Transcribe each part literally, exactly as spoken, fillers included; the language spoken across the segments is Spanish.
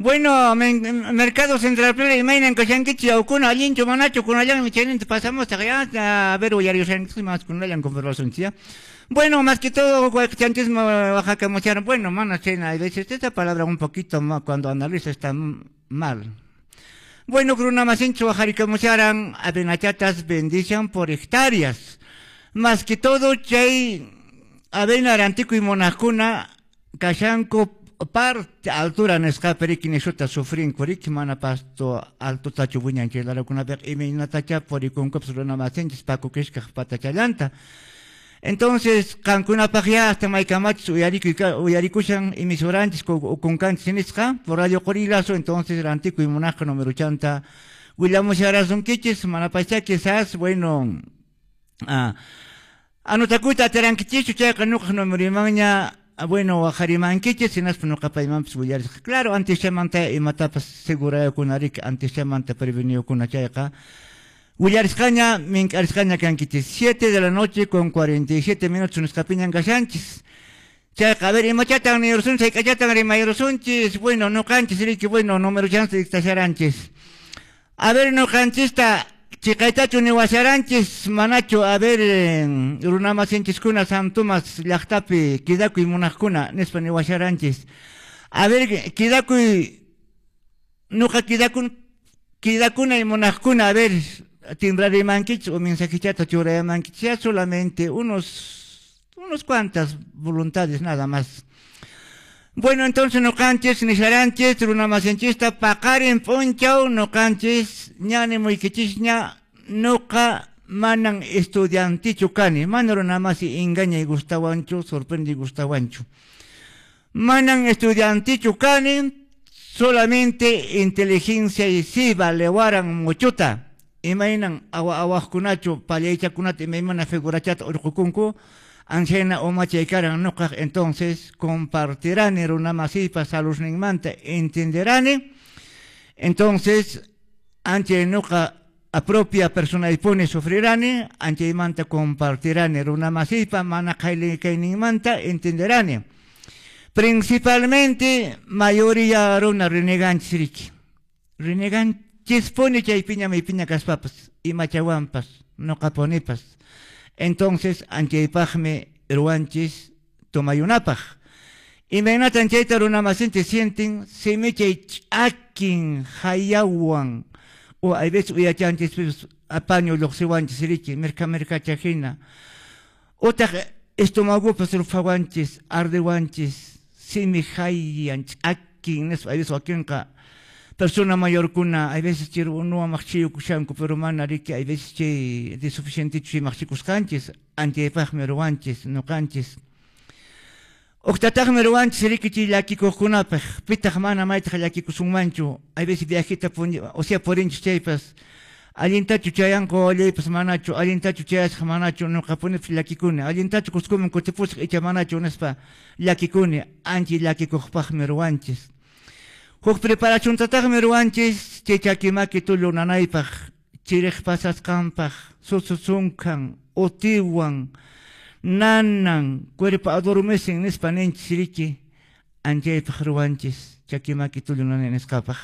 Bueno, men- Mercado Central Play, imaginen que Shankichi o kuna alincho manacho kuna yang michenen pasamos allá a ver Oyario Shankichi más kuna yang conversación, ¿sí? Bueno, más que todo, antes Oaxaca mochar, bueno, mana chena, hay veces esta palabra un poquito más cuando analiza está m- mal. Bueno, cruna más hincho Oaxaca mocharan, abenachatas bendición por hectáreas. Más que todo, chay, abenar antico y monacuna, kashanko parte altura nescaperi kineshuta sufrin kurik mana pasto alto tachu bunyan que la kuna ber imina tacha por y con copsuna masenchis paco que es pata chalanta. Entonces, Cancuna Pagia hasta Maicamach, Uyarikushan y mis orantes con Cancinisca, por Radio Corilazo, entonces el antiguo y monarca número ochenta, William Sharazon Kichis, Manapacha, quizás, bueno, ah, Anotakuta Terankichichu, Chacanuca número maña, bueno, Hariman Kichis, y Naspuno Capaiman, claro, antes Chamanta y Matapas segura con Arik, antes Chamanta prevenido con la Chaca. Huillariscaña, Mincariscaña Canquitis, siete de la noche con cuarenta y siete minutos, nos capiñan Gasanchis. A ver, y machatan ni orsunchis, cachatan ni mayorsunchis, bueno, no canchis, que bueno, número chance de extasaranchis. A ver, no canchista, chicaitacho ni guasaranchis, manacho, a ver, runama senchis cuna, santumas, lactapi, kidaku y monacuna, nespa ni guasaranchis. A ver, kidaku y, nuja kidaku, kidakuna y monacuna, a ver, timbrare manquich o mensajichata churaya manquicha solamente unos unos cuantas voluntades nada más. Bueno, entonces no canches ni saranches, una masenchista pacar en ponchao, no canches, ñane muy quichishña, noca manan estudianti chucani, manoro nada más y engaña y gustawancho, sorprende y gustawancho. Manan estudianti chucani, solamente inteligencia y siba le waran muchuta. Imainan awa awas kunacho palecha kunat imaimana figurachat urkukunku anciana o machaikaran nukak entonces compartirán una masipa salus ningmanta entenderán entonces ante nuka a propia persona dispone sufrirán ante imanta compartirán una masipa mana kaile kainingmanta entenderán principalmente mayoría runa renegan siriki renegan chispone chay piña me piña caspapas y machaguampas no caponipas entonces anchaypajme ruanchis tomayunapaj y me natan chayta runamacente sienten se me chay chakin hayawan o hay veces uyachanchis pues apaño loxiwanchis siriki merca merca chajina otra estomago pues rufawanchis ardewanchis se me hayan chakin eso hay veces akinka persona mayor kuna, hay veces que no ha marchado kushanku, pero mana que hay veces que de suficiente que marchicus canches, ante pajmeruanches, no canches. Octatagmeruanches, rikichi la kiko kunapaj, pitajmana maitra la kiko sumancho, hay veces viajita, o sea, por enches chaypas, alintachu chayanko, oleipas manacho, alintachu chayas manacho, no capone la kikune, alintachu cuscumen cotepus echa manacho, nespa, la kikune, anti la kiko pajmeruanches. Huk preparación tatagme ruanches, chechakimaki tulo nanaipaj, chirek pasas kampaj, sususunkan, otiwan, nanan, cuerpo adormecen nespanench siriki, anchaypaj ruanches, chakimaki tulo nanenescapaj.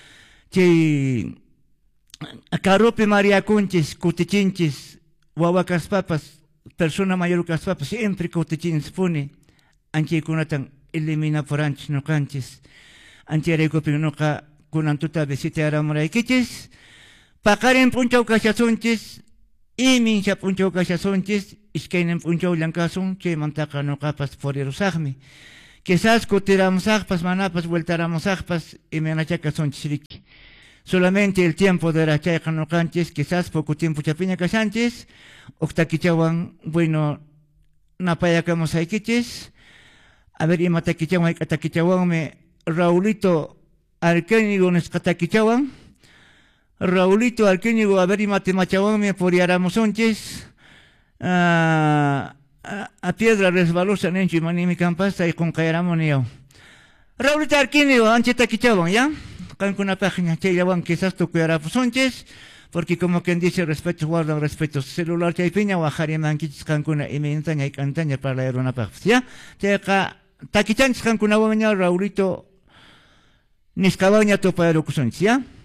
Che, karope mariacunches, kutichinches, wawakas papas, persona mayor papas, siempre kutichinches pone, anchay kunatan elimina por anches no canches. Antiareco pinoca con antuta besite aramoraikiches, pacaren punchau cachazonches, y mincha punchau cachazonches, iscainen punchau lancason, que mantaca no capas por erosagme. Quizás cotiramos agpas, manapas, vueltaramos agpas, y menachaca son chiriqui. Solamente el tiempo de la chaca no canches, quizás poco tiempo chapiña casanches, octaquichawan, bueno, napayacamos aikiches, a ver, y mataquichawan, ataquichawan me. Raulito Arquénigo Nescataquichawan, Raulito Arquénigo Averi Matemachawan me poriáramos onches, a, a, a piedra resbalosa Nenchi Manimi Campasta y con Caeramonio. Raulito Arquénigo Anchetaquichawan, ¿ya? Con una página Chayawan quizás tu cuidaramos onches, porque como quien dice respeto, guardan respeto celular Chaypiña, Guajari Manquichis Cancuna y Mintaña y Cantaña para leer una página, ¿ya? Teca Taquichanchis Cancuna Raulito Niscabaña topa erucusoncia.